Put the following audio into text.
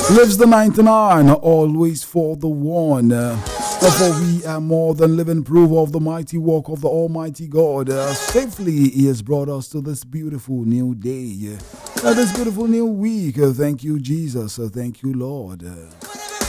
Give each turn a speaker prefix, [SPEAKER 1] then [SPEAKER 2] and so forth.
[SPEAKER 1] Lives the 99, always for the one. For we are more than living proof of the mighty work of the Almighty God. Safely He has brought us to this beautiful new day, this beautiful new week. Thank you, Jesus. Thank you, Lord.